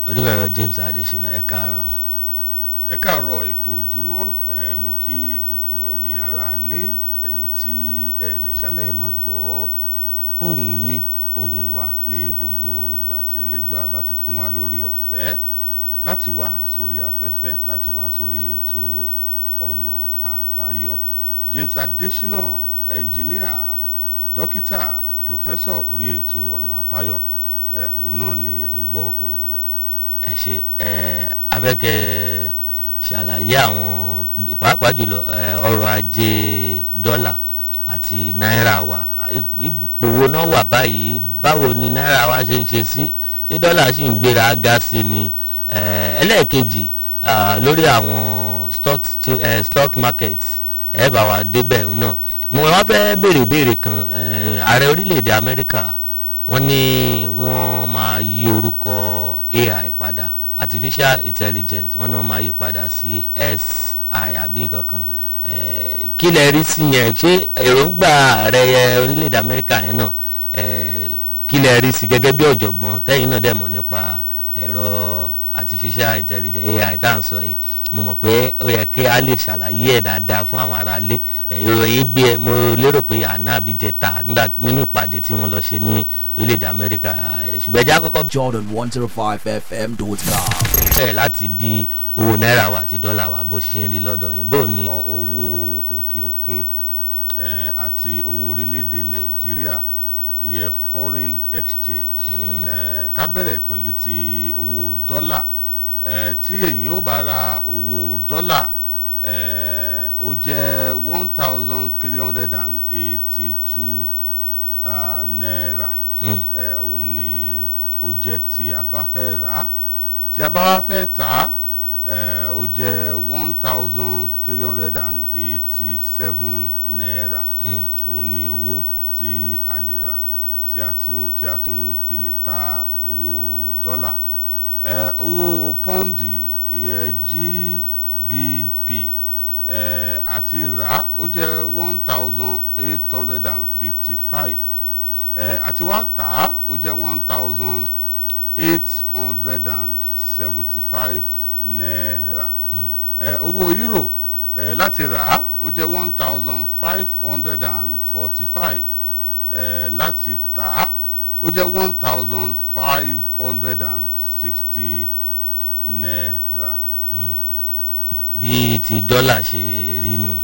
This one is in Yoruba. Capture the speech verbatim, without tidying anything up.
onímọ̀ẹ̀rọ James Adesina ẹ káàárọ̀. ẹ káàárọ̀ ẹ kú ojúmọ́ ẹ mo kí gbogbo ẹ̀yin aráalé ẹ̀yin tí ẹ lè ṣálẹ̀ mọ́ gbọ́ ohùn mi ohùn wa ní gbogbo ìgbà tí Elédùà bá ti fún wa lórí ọ̀fẹ́ láti wá sórí afẹ́fẹ́ láti wá sórí ètò ọ̀nà àbáyọ. James Adesina ẹnjìníà dókítà pòfẹ́sọ̀ orí ètò ọ̀nà àbáyọ ẹ̀ òun náà ni ẹ̀ ń gbọ́ ohùn rẹ̀. ẹ ṣe ẹ abẹ́kẹ́ ṣàlàyé àwọn pàápàá jùlọ ọrọ̀ ajé dọ́là àti náírà wa ipò wo náà wà báyìí, báwo ni náírà wa ṣe ń ṣe sí, ṣé dọ́là sì ń gbéra ga sí ni. ẹlẹ́ẹ̀kejì lórí àwọn stock stock market ẹ bá wa débẹ̀ náà. mo wá fẹ́ béèrè béèrè kan. ààrẹ orílẹ̀-èdè Amẹ́ríkà wọ́n ní wọ́n máa yí orúkọ A I padà, artificial intelligence, wọ́n ní wọ́n máa yí padà sí S I àbí nǹkan kan. kí lẹ rí sí yẹn? ṣé èròǹgbà ààrẹ orílẹ̀-èdè Amẹ́ríkà yẹn náà kí lẹ rí sí gẹ́gẹ́ bí ọ̀jọ̀gbọ́n tẹ́yìn náà dẹ̀ mọ̀ nípa ẹ̀rọ artificial intelligence A I tá à ń sọ yìí? mo mọ̀ pé ó yẹ kí a lè ṣàlàyé ẹ̀ dáadáa fún àwọn aráalé. ìròyìn gbé ẹ mo lérò pé àná àbí jẹta nínú ìpàdé tí wọ́n lọ ṣe ní orílẹ̀-èdè Amẹ́ríkà. ṣùgbọ́n ẹja kọ́kọ́ Jordan one zero five F M dot com. bẹ́ẹ̀ láti bí owó náírà wa àti dọ́là wa bó ṣe ń rí lọ́dọ̀ yìí bó ni. owó òkè òkun àti owó orílẹ̀-èdè Nàìjíríà ìyẹn foreign exchange. ká bẹ̀rẹ̀ pẹ̀lú ti owó dọ́là. tí èyí ó bá ra owó dọ́là ó jẹ́ one thousand three hundred and eighty two naira. òun ni ó jẹ́ tí a bá fẹ́ rà á. tí a bá wá fẹ́ tà á ó jẹ́ one thousand three hundred and eighty seven naira. òun ni owó tí a lè rà tí a tún fi lè ta owó dọ́là. Uh, owó pọ́ǹdì ìyẹn G B P àti rà ó jẹ́ one thousand eight hundred and fifty five àti wá tà á ó jẹ́ one thousand eight hundred and seventy five naira. owó euro uh, láti rà á ó jẹ́ one thousand five hundred and forty five láti tà á ó jẹ́ one thousand five hundred and sixty naira. bí ti dọ́là ṣe rí nù